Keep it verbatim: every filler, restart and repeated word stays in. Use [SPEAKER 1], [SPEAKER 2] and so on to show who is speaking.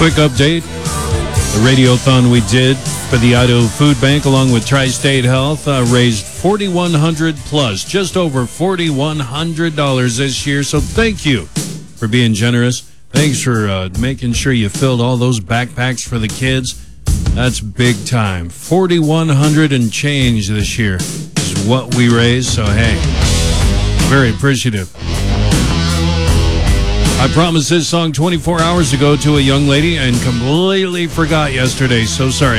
[SPEAKER 1] quick update. The radiothon we did for the Idaho Food Bank along with Tri-State Health uh, raised forty-one hundred dollars plus, just over forty-one hundred dollars this year. So thank you for being generous. Thanks for uh, making sure you filled all those backpacks for the kids. That's big time. forty-one hundred dollars and change this year is what we raised. So, hey, very appreciative. I promised this song twenty-four hours ago to a young lady and completely forgot yesterday. So sorry.